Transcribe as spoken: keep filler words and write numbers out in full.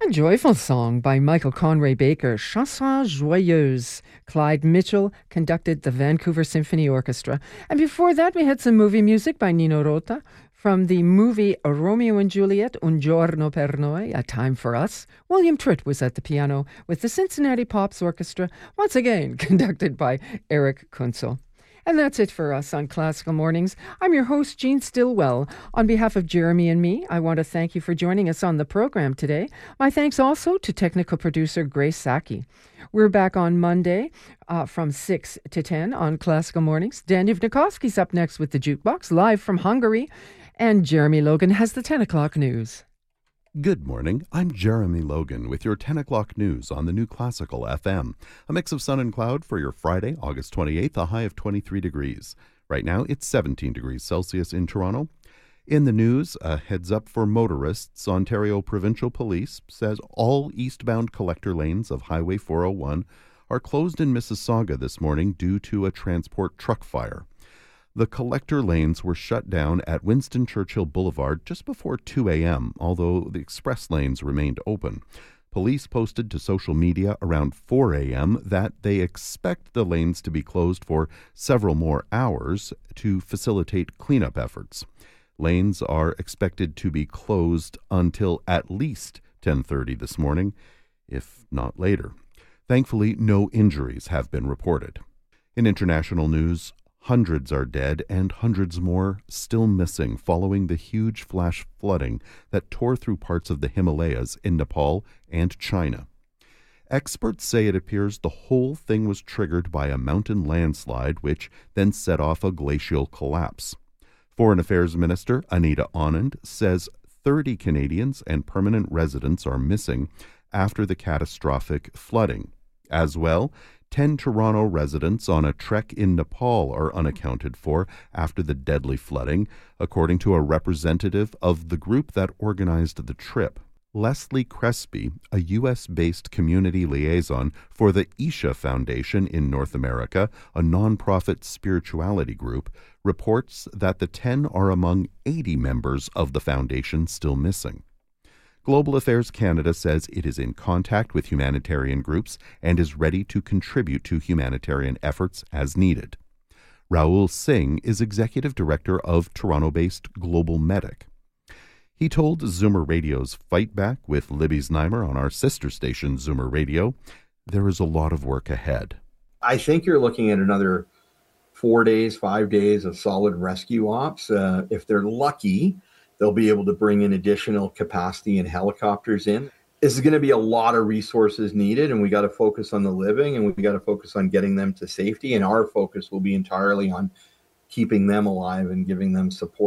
A joyful song by Michael Conway Baker, Chanson Joyeuse. Clyde Mitchell conducted the Vancouver Symphony Orchestra. And before that, we had some movie music by Nino Rota from the movie Romeo and Juliet, Un Giorno per Noi, A Time for Us. William Tritt was at the piano with the Cincinnati Pops Orchestra, once again conducted by Eric Kunzel. And that's it for us on Classical Mornings. I'm your host, Jean Stillwell. On behalf of Jeremy and me, I want to thank you for joining us on the program today. My thanks also to technical producer Grace Saki. We're back on Monday uh, from six to ten on Classical Mornings. Daniel Vnikovsky's up next with the Jukebox, live from Hungary. And Jeremy Logan has the ten o'clock news. Good morning. I'm Jeremy Logan with your ten o'clock news on the New Classical F M. A mix of sun and cloud for your Friday, August twenty-eighth, a high of twenty-three degrees. Right now, it's seventeen degrees Celsius in Toronto. In the news, a heads up for motorists. Ontario Provincial Police says all eastbound collector lanes of Highway four oh one are closed in Mississauga this morning due to a transport truck fire. The collector lanes were shut down at Winston Churchill Boulevard just before two a.m., although the express lanes remained open. Police posted to social media around four a.m. that they expect the lanes to be closed for several more hours to facilitate cleanup efforts. Lanes are expected to be closed until at least ten thirty this morning, if not later. Thankfully, no injuries have been reported. In international news, hundreds are dead and hundreds more still missing following the huge flash flooding that tore through parts of the Himalayas in Nepal and China. Experts say it appears the whole thing was triggered by a mountain landslide, which then set off a glacial collapse. Foreign Affairs Minister Anita Anand says thirty Canadians and permanent residents are missing after the catastrophic flooding. As well, Ten Toronto residents on a trek in Nepal are unaccounted for after the deadly flooding, according to a representative of the group that organized the trip. Leslie Crespi, a U S-based community liaison for the Isha Foundation in North America, a nonprofit spirituality group, reports that the ten are among eighty members of the foundation still missing. Global Affairs Canada says it is in contact with humanitarian groups and is ready to contribute to humanitarian efforts as needed. Rahul Singh is executive director of Toronto-based Global Medic. He told Zoomer Radio's Fight Back with Libby Znaimer on our sister station Zoomer Radio, there is a lot of work ahead. I think you're looking at another four days, five days of solid rescue ops. Uh, if they're lucky, they'll be able to bring in additional capacity and helicopters in. This is going to be a lot of resources needed, and we got to focus on the living, and we got to focus on getting them to safety. And our focus will be entirely on keeping them alive and giving them support.